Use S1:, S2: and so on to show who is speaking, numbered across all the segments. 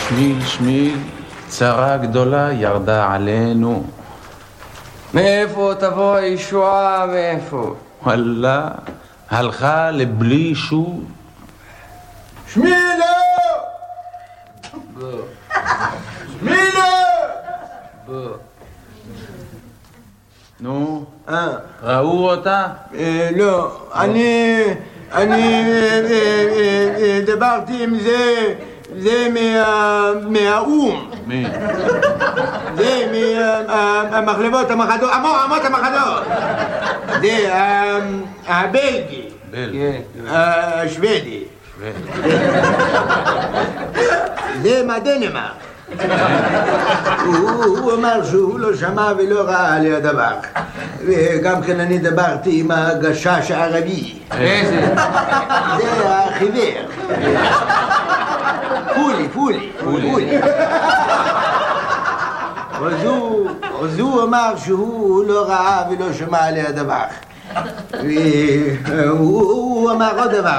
S1: שמיל, צרה גדולה ירדה עלינו.
S2: מאיפה תבוא הישועה? מאיפה?
S1: וואלה, הלכה לבלי שוב.
S3: שמילה! שמילה!
S1: נו, ראו אותה?
S3: לא, אני דיברתי עם זה מהאום.
S1: מי?
S3: זה מהמחלבות המחדות, אמות המחדות. זה הבלגי. השוודי. זה מהדנמרק. הוא אמר שהוא לא שמע ולא ראה על הדבר. וגם כן אני דיברתי עם הגשש הערבי.
S2: איזה?
S3: זה החיוור. פולי. אז הוא אמר שהוא לא ראה ולא שמע על הדבר. הוא אמר עוד דבר.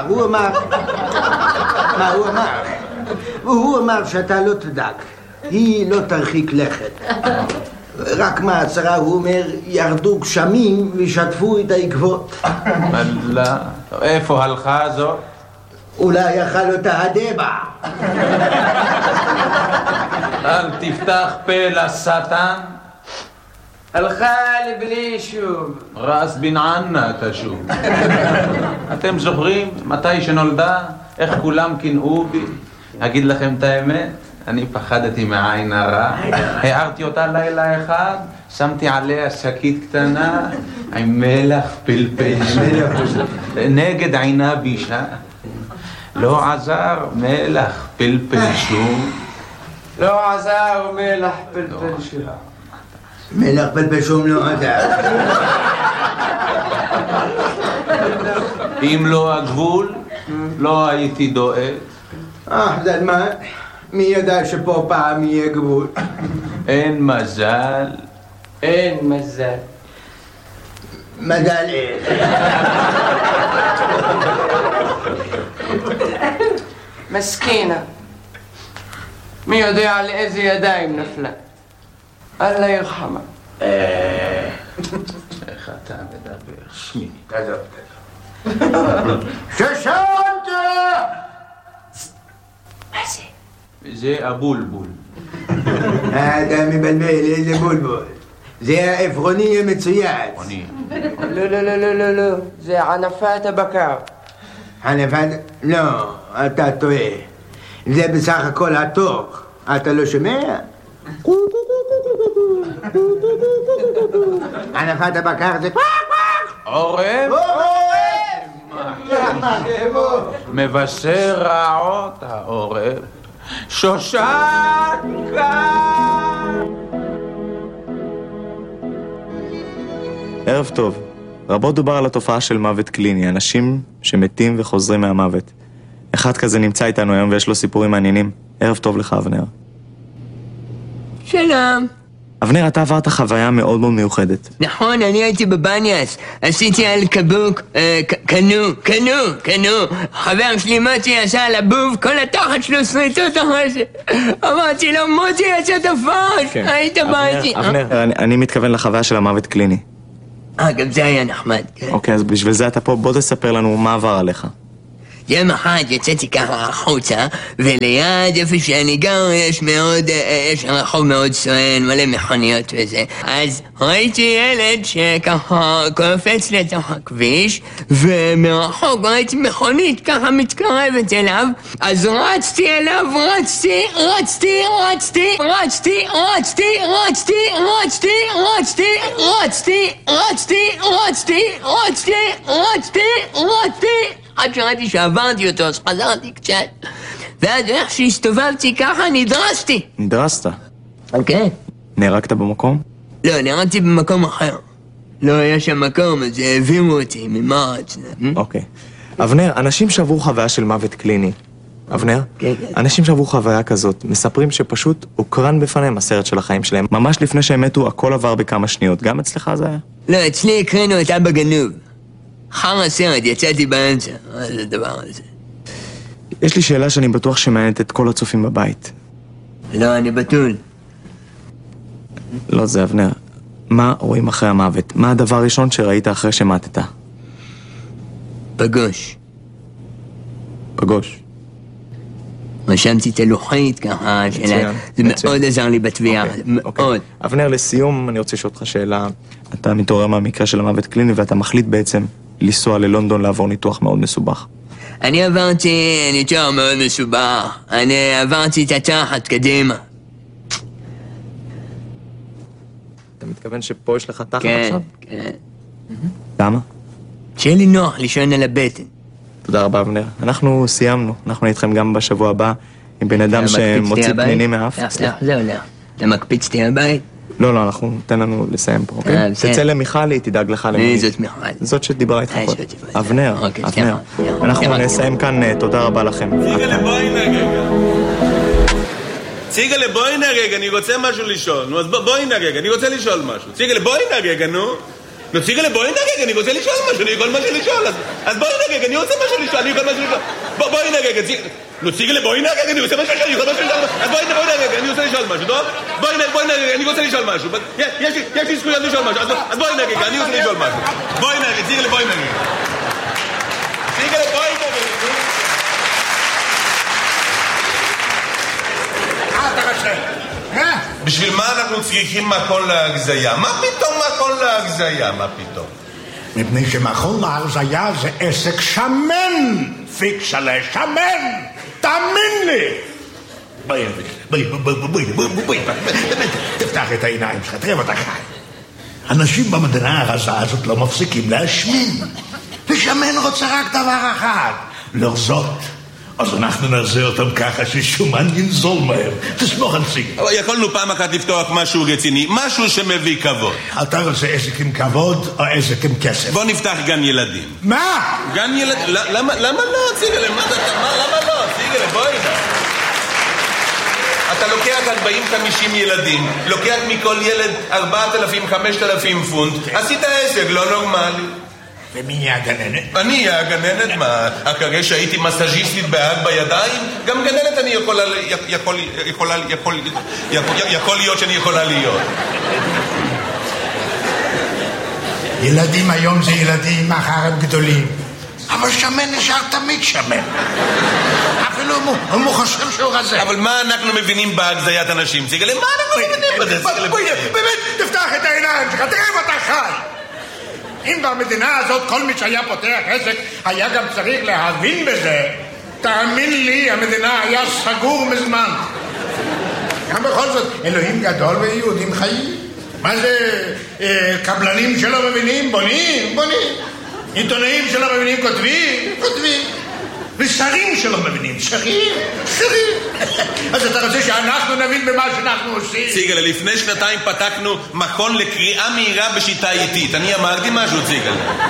S3: מה הוא אמר? הוא אמר שאתה לא תדאג, היא לא תרחיק לכת. רק מהצרה הוא אומר, ירדו גשמים ושטפו את העקבות.
S1: וואלה, איפה הלכה זאת?
S3: אולי יאכל אותה הדבע.
S1: אל תפתח פה לשטן.
S2: הלכה לבלי שוב.
S1: רס בן ענה תשוב. אתם זוכרים מתי שנולדה? איך כולם קינאו בי? אגיד לכם את האמת, אני פחדתי מעין הרע. הערתי אותה לילה אחד, שמתי עליה שקית קטנה עם מלח פלפל נגד עינה בישה. לא עזר מלח פלפל שום.
S2: לא עזר מלח פלפל שום.
S3: מלח פלפל שום לא עזר.
S1: אם לא הגבול, לא הייתי דואג.
S3: זה מה? מי ידע שפה פעם יהיה גבול?
S1: אין מזל.
S2: אין מזל.
S3: מזל איך?
S2: מסכינה. מי יודע על איזה ידיים נפלה? אללה ירחמה.
S1: איך אתה מדבר? שמי.
S3: תעזוב. שושנת!
S2: מה זה?
S1: זה הבולבול.
S3: אתה מבלבל, איזה בולבול. זה העפרוני המצויץ.
S2: לא. זה ענפת הבקר.
S3: ענפת? לא, אתה טועה. זה בסך הכל התוך. אתה לא שומע? ענפת הבקר זה
S1: עורב? מבשר רעות העורב. שושנקה!
S4: ערב טוב. רבות דובר על התופעה של מוות קליני, אנשים שמתים וחוזרים מהמוות. אחד כזה נמצא איתנו היום ויש לו סיפורים מעניינים. ערב טוב לך, אבנר.
S5: שלום.
S4: אבנר, אתה עברת חוויה מאוד מאוד מיוחדת.
S5: נכון, אני הייתי בבניאס, עשיתי על קבוק, קנו. חבר שלי מוטי עשה על הבוב, כל התחת שלו שריטות אחרי זה. אמרתי לו, מוטי יצא תפוש, היית באתי.
S4: אבנר, אני מתכוון לחוויה של המוות קליני.
S5: גם זה היה נחמד.
S4: אוקיי, אז בשביל זה אתה פה, בוא תספר לנו מה עבר עליך.
S5: יום אחד יצאתי ככה החוצה, וליד איפה שאני גר יש רחוב מאוד סואן, מלא מכוניות וזה. אז ראיתי ילד שככה קופץ לתוך הכביש, ומרחוק ראיתי מכונית ככה מתקרבת אליו, אז רצתי אליו, עד שראיתי שעברתי אותו, אז חזרתי קצת. ואז איך שהסתובבתי ככה, נדרסתי.
S4: נדרסת?
S5: אוקיי.
S4: נהרגת במקום?
S5: לא, נהרגתי במקום אחר. לא היה שם מקום, אז העבירו אותי ממעץ.
S4: אוקיי. אבנר, אנשים שעברו חוויה של מוות קליני. אבנר?
S5: כן.
S4: אנשים שעברו חוויה כזאת, מספרים שפשוט הוקרן בפניהם הסרט של החיים שלהם. ממש לפני שהם מתו, הכל עבר בכמה שניות. גם אצלך זה היה?
S5: לא, אצלי הקרנו את אבא גנוב. אחר הסרט יצאתי באמצע, מה זה הדבר הזה?
S4: יש לי שאלה שאני בטוח שמעניינת את כל הצופים בבית.
S5: לא, אני בתול.
S4: לא, זה אבנר. מה רואים אחרי המוות? מה הדבר הראשון שראית אחרי שמתת?
S5: פגוש.
S4: פגוש.
S5: רשמתי את הלוחית ככה, זה מאוד עזר לי בתביעה, מאוד.
S4: אבנר, לסיום אני רוצה לשאול אותך שאלה. אתה מתעורר מהמקרה של המוות קליני ואתה מחליט בעצם לנסוע ללונדון לעבור ניתוח מאוד מסובך.
S5: אני עברתי ניתוח מאוד מסובך, אני עברתי את התחת קדימה.
S4: אתה מתכוון שפה יש לך תחת
S5: כן,
S4: עכשיו?
S5: כן.
S4: למה?
S5: שיהיה לי נוח לישון על הבטן.
S4: תודה רבה, אבנר. אנחנו סיימנו. אנחנו איתכם גם בשבוע הבא עם בן אדם שמוציא פנינים מאף.
S5: זהו, לא. אתה מקפיץ אותי הבית?
S4: לא, אנחנו, תן לנו לסיים פה, אוקיי? תצא למיכל, היא תדאג לך למי.
S5: מי זאת מיכל?
S4: זאת שדיברה איתך פה. אבנר, אבנר. אנחנו נסיים כאן, תודה רבה לכם.
S6: ציגלה, בואי נגג. ציגלה, בואי נגג, אני רוצה משהו לשאול. נו, אז בואי נגג, אני רוצה לשאול משהו. ציגלה, בואי נגג, נו. נו, ציגלה, בואי נגג, אני רוצה לשאול משהו, אני יכול משהו לשאול. אז בואי נגג, אני רוצה משהו לשאול, אני יכול משהו לשאול. בואי נגג, נו, ציגלה, בואי נגג, אני רוצה משהו לשאול, אני יכול משהו לשאול. אז בואי נגג, אני רוצה לשאול משהו, טוב? בואי נגג, אני רוצה לשאול משהו. יש לי זכויות לשאול משהו, אז בואי נגג, אני רוצה לשאול משהו. בואי נגג, ציגלה, בואי נגג. ציגלה, בואי נגג. בשביל מה אנחנו צריכים מכון להגזיה? מה פתאום מכון להגזיה? מה פתאום?
S7: מפני שמכון להגזיה זה עסק שמן, פיקסלה, שמן, תאמין לי. בואי, תפתח את העיניים שלך, תראה אותך חי. אנשים במדינה הרזה הזאת לא מפסיקים להשמין, ושמן רוצה רק דבר אחד, לרזות. אז אנחנו נעשה אותם ככה ששומן ינזול מהר. תסמוך על סיגל.
S6: אבל יכולנו פעם אחת לפתוח משהו רציני, משהו שמביא כבוד.
S7: אתה רוצה עסק עם כבוד או עסק עם כסף?
S6: בוא נפתח גן ילדים.
S7: מה?
S6: גן ילדים? למה לא, ציגל? למה לא? ציגל, בואי נה. אתה לוקח 40-50 ילדים, לוקח מכל ילד 4,000-5,000 פונט, עשית עסק, לא נורמלי.
S7: ומי יהיה הגננת?
S6: אני אהיה הגננת, מה? כרגע שהייתי מסאז'יסטית בהג בידיים, גם גננת אני יכול להיות שאני יכולה להיות.
S7: ילדים היום זה ילדים, מחר הם גדולים. אבל שמן נשאר תמיד שמן. אפילו הוא חושב שהוא רזה.
S6: אבל מה אנחנו מבינים בהגזיית אנשים? ציגל, מה אנחנו מבינים בזה?
S7: באמת, תפתח את העיניים שלך, תראה ואתה חי. אם במדינה הזאת כל מי שהיה פותח עסק היה גם צריך להבין בזה, תאמין לי, המדינה היה סגור מזמן. גם בכל זאת, אלוהים גדול ויהודים חיים. מה זה, קבלנים שלא מבינים? בונים. עיתונאים שלא מבינים? כותבים. ושרים שלא מבינים? שרים. אז אתה רוצה שאנחנו נבין במה שאנחנו עושים?
S6: ציגל, לפני שנתיים פתחנו מכון לקריאה מהירה בשיטה איטית. אני אמרתי משהו, ציגל.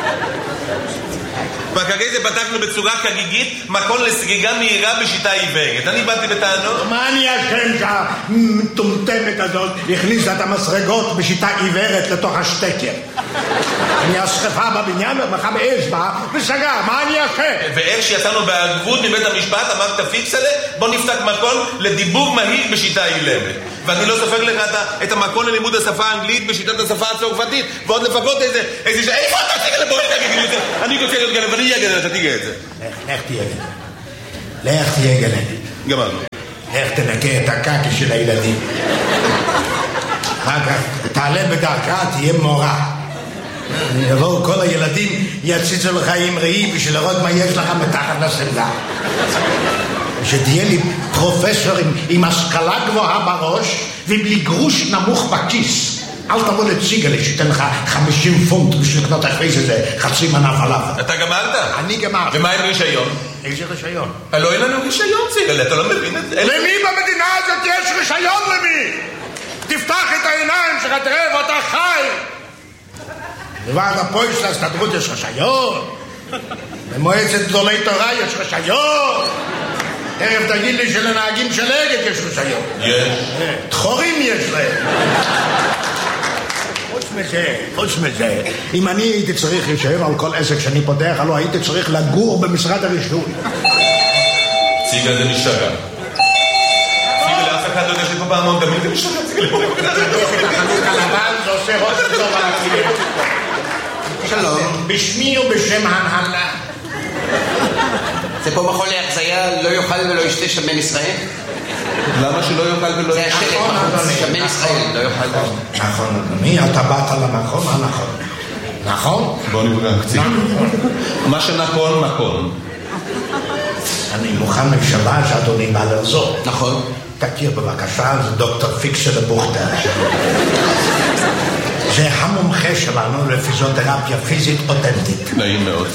S6: וכרגע זה פתחנו בצורה חגיגית מכון לסגיגה מהירה בשיטה עיוורת. אני באתי בטענות.
S7: מה אני אשם שהמטומטמת הזאת הכניסה את המסרגות בשיטה עיוורת לתוך השטקר? אני אסחפה בבניין ומחה באש בה וסגר, מה אני אשם?
S6: ואיך שיצאנו בהגבות מבית המשפט אמרת פיקסלה, בוא נפתח מכון לדיבור מהיר בשיטה אילמת. ואני לא סופר לך את המכון ללימוד השפה האנגלית בשיטת השפה הצרפתית, ועוד לפחות איזה איפה אתה תגיד לבוא נגיד, אני רוצה להיות גנב, ואני אהיה גנב, אתה תיגע את זה.
S7: לך תהיה גנב.
S6: גמרנו.
S7: לך תנקה את הקקי של הילדים. אחר כך תעלה בדרכה, תהיה מורה. יבואו כל הילדים, יציצו לך עם ראי בשביל לראות מה יש לך מתחת לשמלה. שתהיה לי פרופסור עם השכלה גבוהה בראש ובלי גרוש נמוך בכיס. אל תבוא לציגל שתן לך 50 פונט בשביל לקנות אחרי זה חצי מנה פלאפל.
S6: אתה גמרת?
S7: אני גמרתי.
S6: ומה עם רישיון?
S7: איזה רישיון?
S6: לא, אין לנו רישיון, ציגל, אתה לא מבין את זה?
S7: למי במדינה הזאת יש רישיון למי? תפתח את העיניים שלך, תראה ואתה חי. לוועד הפועל של ההסתדרות יש רישיון. במועצת גדולי תורה יש רישיון. תכף תגיד לי שלנהגים של אגד יש רישיון.
S6: יש.
S7: דחורים יש להם. חוץ מזה, אם אני הייתי צריך רישיון על כל עסק שאני פותח, הלוא הייתי צריך לגור במשרד הרישוי.
S6: ציגל זה משתגע. ציגל, אף אחד לא יודע פה פעמון, גם אם זה משחק, ציגלה, בוא נקודה.
S7: את החנות הלבן, זה עושה ראש טוב על הכלים.
S2: שלום.
S7: בשמי ובשם ההנהלה.
S2: זה פה מכון להחזיה, לא יאכל ולא ישתה שמן ישראל?
S6: למה שלא יאכל ולא
S2: זה השלט בחוץ, שמן ישראל, לא יאכל.
S7: נכון, אדוני, אתה באת למקום הנכון. נכון?
S6: בוא נפגע קצת. מה שנכון, נכון.
S7: אני מוכן לשבע שאדוני בא לעזור.
S2: נכון.
S7: תכיר בבקשה, זה דוקטור פיקסל בוכטר. זה המומחה שלנו לפיזיותרפיה פיזית אותנטית.
S6: נעים מאוד.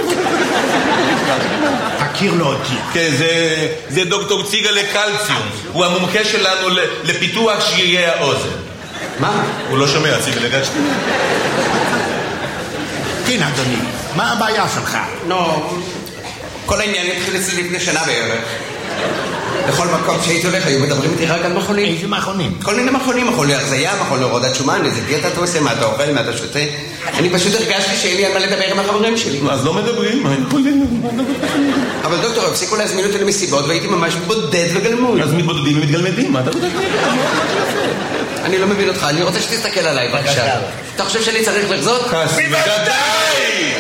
S7: תכיר לו אותי.
S6: כן, זה דוקטור ציגה לקלציום. הוא המומחה שלנו לפיתוח שרירי האוזן.
S2: מה?
S6: הוא לא שומע, ציגה לגשתי.
S7: כן, אדוני, מה הבעיה שלך?
S2: נו, כל העניין התחיל אצלי לפני שנה בערך. בכל מקום שהייתי הולך היו מדברים איתי רק על מכונים.
S7: איזה מכונים?
S2: כל מיני מכונים, מכון להרזיה, מכון להורדת שומן, איזה דיאטה אתה עושה, מה אתה אוכל, מה אתה שותה. אני פשוט הרגשתי שאין לי על מה לדבר עם החברים שלי.
S6: אז לא מדברים, מה יכולים?
S2: אבל דוקטור, הפסיקו להזמין אותי למסיבות והייתי ממש בודד וגלמוד.
S6: אז מתבודדים ומתגלמדים, מה אתה בודד?
S2: אני לא מבין אותך, אני רוצה שתסתכל עליי, בבקשה. אתה חושב שאני צריך לחזות?
S6: בוודאי!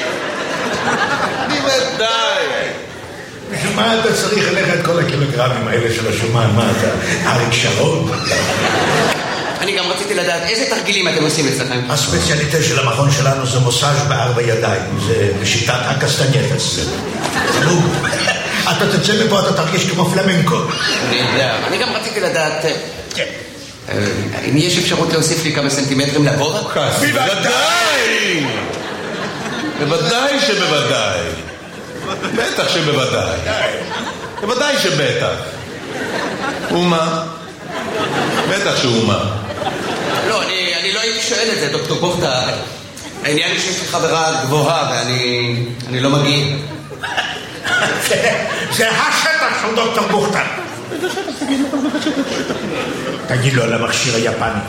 S6: בוודאי!
S7: בשביל מה אתה צריך ללכת את כל הקילוגרמים האלה של השומן? מה אתה? אריק שרון?
S2: אני גם רציתי לדעת איזה תרגילים אתם עושים אצלכם.
S7: הספציאליטה של המכון שלנו זה מוסאז' בארבע ידיים. זה בשיטת הקסטנייטס. אתה תצא מפה, אתה תרגיש כמו פלמנקו.
S2: אני יודע. אני גם רציתי לדעת... אם יש אפשרות להוסיף לי כמה סנטימטרים לגובה?
S6: בוודאי! בוודאי שבוודאי. בטח שבוודאי. בוודאי שבטח. ומה? בטח שאומה.
S2: לא, אני לא הייתי שואל את זה, דוקטור בוכטה. העניין היא שיש לי חברה גבוהה ואני לא מגיע.
S7: זה השטח של דוקטור בוכטה. תגיד לו על המכשיר היפני.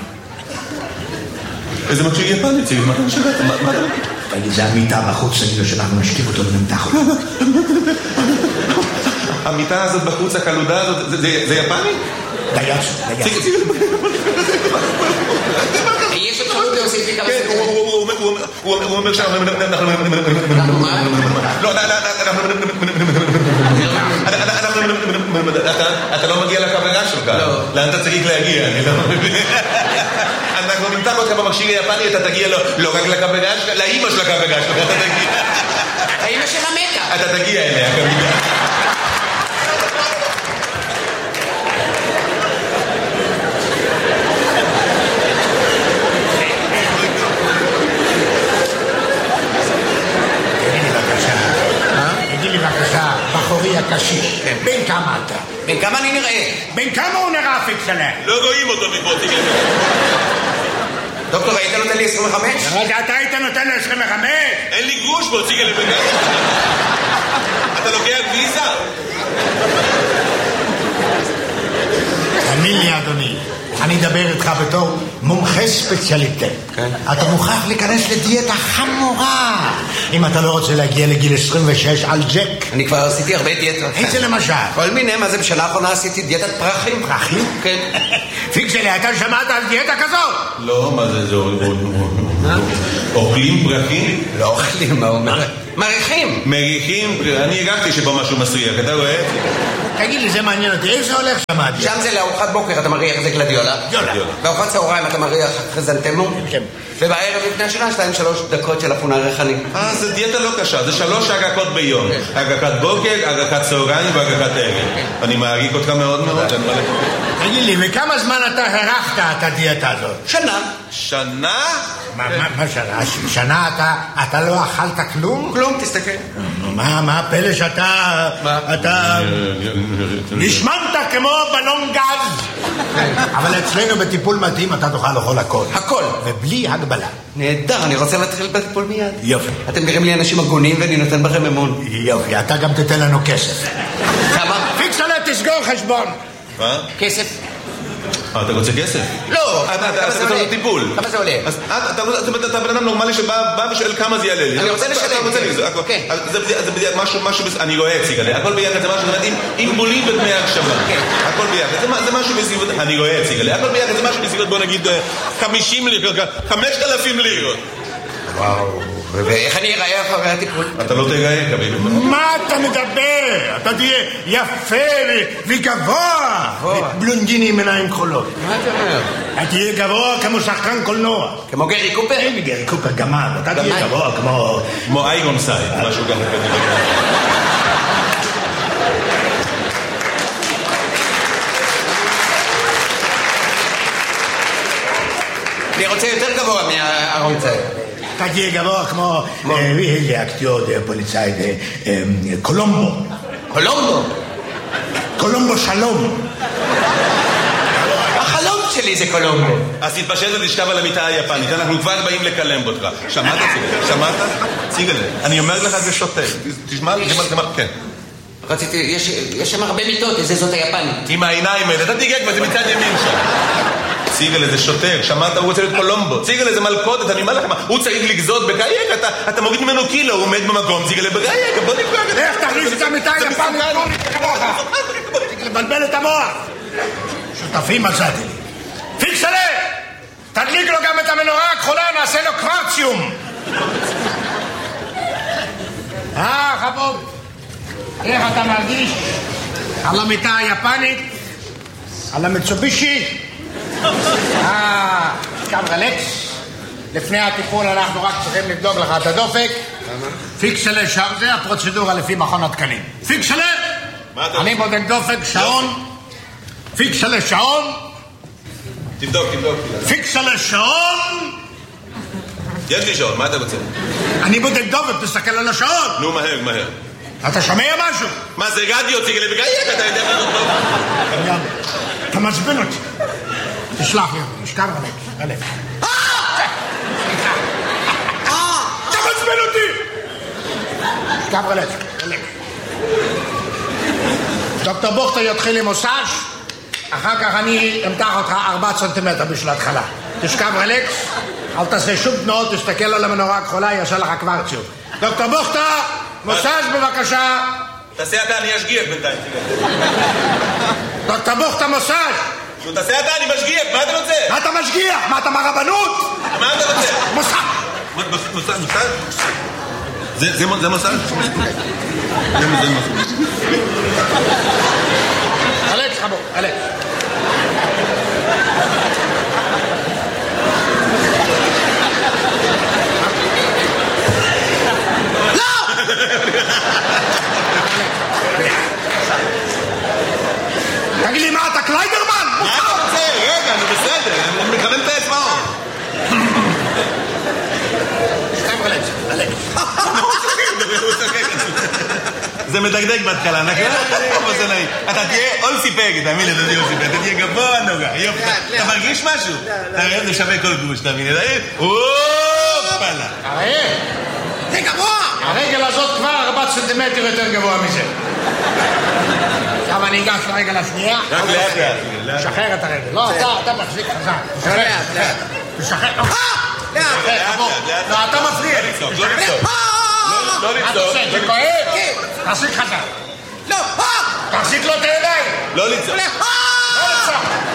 S6: איזה מכשיר יפני? ציג, מה אתה משגעת? מה אתה...
S7: תגיד, זה המיטה בחוץ, תגיד לו שאנחנו נשקיף אותו ונמתח אותו.
S6: המיטה הזאת בחוץ, הקלודה הזאת, זה יפני?
S7: דייץ.
S2: יש אפשרות להוסיף לי כמה סנטימטרים.
S6: הוא אומר שאנחנו... לא, אתה לא מגיע לקבלה שלך. לאן אתה צריך להגיע? אנחנו נמתח אותך במכשיר היפני, אתה תגיע לא רק לקבלה שלך, לאמא של הקבלה שלך, אתה תגיע.
S2: האמא שלה מתה.
S6: אתה תגיע אליה כמובן.
S7: בחורי הקשיש, בין כמה אתה?
S2: בין כמה אני נראה?
S7: בין כמה הוא נראה פיקסלה?
S6: לא רואים אותו מפה, תגיד.
S2: דוקטור, היית נותן לי 25?
S7: רגע, אתה היית נותן לי 25?
S6: אין לי גרוש בו, תגיד לי בגלל. אתה לוקח ויזה?
S7: תאמין לי, אדוני, אני אדבר איתך בתור מומחה ספציאליטה. אתה מוכרח להיכנס לדיאטה חמורה אם אתה לא רוצה להגיע לגיל 26 על ג'ק.
S2: אני כבר עשיתי הרבה דיאטות.
S7: איזה למשל?
S2: כל מיני, מה זה בשנה האחרונה עשיתי דיאטת פרחים.
S7: פרחים?
S2: כן.
S7: פיקסלה, אתה שמעת על דיאטה כזאת?
S6: לא, מה זה? אוכלים פרחים?
S2: לא אוכלים, מה אומר? מריחים.
S6: מריחים? אני הגעתי שבו משהו מסריח, אתה רואה?
S7: תגיד לי, זה מעניין אותי, איך זה הולך שם?
S2: שם זה לארוחת בוקר, אתה מריח איזה גלדיולה. בארוחת צהריים אתה מריח חזנטמו.
S7: כן.
S2: ובערב לפני השנה 2-3 דקות של אפונה ריחני.
S6: זה דיאטה לא קשה, זה 3 הגקות ביום. הגקת בוקר, הגקת צהריים והגקת ערב. אני מעריך אותך מאוד מאוד.
S7: תגיד לי, וכמה זמן אתה הרחת את הדיאטה הזאת?
S2: שנה.
S6: שנה?
S7: מה שנה? שנה אתה לא אכלת כלום?
S2: כלום, תסתכל.
S7: מה הפלא שאתה... אתה... נשמנת כמו בלון גז. אבל אצלנו בטיפול מתאים אתה תוכל לאכול הכל.
S2: הכל.
S7: ובלי הגבלה.
S2: נהדר, אני רוצה להתחיל בטיפול מיד.
S7: יופי.
S2: אתם נראים לי אנשים הגונים ואני נותן בכם אמון.
S7: יופי, אתה גם תתן לנו כסף.
S2: כמה?
S7: פיקסלה, תסגור חשבון.
S6: מה?
S2: כסף.
S6: אתה רוצה כסף?
S2: לא,
S6: אתה רוצה טיפול.
S2: כמה זה עולה?
S6: אז אתה בן אדם נורמלי שבא ושואל כמה זה יעלה לי.
S2: אני רוצה לשלם.
S6: זה בדיוק משהו, אני רואה ציגלה, הכל ביחד זה משהו עם בולים ודמי הקשבה. הכל ביחד, זה משהו בסביבות, אני רואה ציגלה, הכל ביחד זה משהו בסביבות, בוא נגיד 50 לירות, 5,000 לירות.
S2: וואו, ואיך אני אראה אחרי הטיפול?
S6: אתה לא תראה, קביל.
S7: מה אתה מדבר? אתה תהיה יפה וגבוה. בלונדיני עם עיניים כחולות.
S2: מה אתה אומר?
S7: אתה תהיה גבוה כמו שחקן קולנוע.
S2: כמו גרי קופר?
S7: אין גרי קופר גמד. אתה תהיה גבוה כמו
S6: איירון סייד, משהו ככה.
S2: אני רוצה יותר גבוה מהארון צייד.
S7: אתה תהיה גבוה כמו איזה אקטיור פוליצאי קולומבו.
S2: קולומבו?
S7: קולומבו שלום.
S2: החלום שלי זה קולומבו.
S6: אז תתפשט ותשכב על המיטה היפנית, אנחנו כבר באים לקלם אותך. שמעת ציגלה? שמעת? ציגלה. אני אומר לך זה שוטה. תשמע, כן.
S2: רציתי, יש שם הרבה מיטות, איזה זאת היפנית.
S6: עם העיניים האלה, אתה תיגע כבר, זה מצד ימין שם. ציגלה זה שוטר, שמעת? הוא רוצה להיות קולומבו. ציגלה זה מלכודת, אני אומר לכם, הוא צריך לגזות בגייק, אתה מוריד ממנו קילו, הוא עומד במקום, ציגלה בגייק, בוא נפגע.
S7: איך תכניס את המיטה היפנית? לבלבל את המוח. שותפים מצאתי לי. פיקסלה! תדליק לו גם את המנורה הכחולה, נעשה לו קוורציום. חבוב, איך אתה מרגיש? על המיטה היפנית? על המצובישי? קם רלקס. לפני הטיפול אנחנו רק צריכים לבדוק לך את הדופק. פיקסלה, זה הפרוצדורה לפי מכון התקנים. פיקסלה! אני בודק דופק, שעון. פיקסלה, שעון.
S6: תבדוק.
S7: פיקסלה, שעון.
S6: יש לי שעון, מה אתה רוצה?
S7: אני בודק דופק, תסתכל על השעון.
S6: נו, מהר.
S7: אתה שומע משהו?
S6: מה זה רדיו, ציגלה בגייק, אתה יודע מה זאת טוב.
S7: אתה מעצבן אותי. תשלח לי, נשכב הלב. אתה מעצבן אותי! נשכב הלב. דוקטור בוכטר יתחיל עם מוסאז', אחר כך אני אמתח אותך 4 סנטימטר בשביל ההתחלה. תשכב רלקס, אל תעשה שום תנועות, תסתכל על המנורה הכחולה, יעשה לך קוורציום. דוקטור בוכטר, מוסאז' בבקשה.
S6: תעשה אתה, אני אשגיח בינתיים.
S7: דוקטור בוכטר, מוסאז'.
S6: תעשה אתה, אני משגיח, מה אתה רוצה?
S7: מה אתה משגיח? מה אתה מהרבנות?
S6: מה אתה רוצה?
S7: מוסאז'.
S6: זה מוסאז'?
S7: אלכס, חבוב, אלכס. תגיד לי, מה אתה קליידרמן?
S6: מה אתה רוצה? רגע, אני בסדר, אני מכוון את האצבעות. זה מדגדג בהתחלה, נכון? אתה תהיה אולסי פג, תאמין לי, אתה תהיה אולסי פג, אתה תהיה גבוה נוגע, אתה מרגיש משהו? אתה רואה, זה שווה כל גוש, תאמין לי, אופלה.
S7: הרי, זה גבוה! הרגל הזאת כבר 4 סנטימטר יותר גבוה מזה. עכשיו אני אגש לרגל השנייה.
S6: רק לאט.
S7: שחרר את הרגל. לא, אתה מחזיק חזק.
S2: לאט.
S7: תשחרר. לא, אתה מפריע.
S6: לא לצעוק.
S7: זה כואב? תחזיק חזק.
S2: לא,
S7: תחזיק לו את הידיים.
S6: לא לצעוק.
S7: לא לצעוק.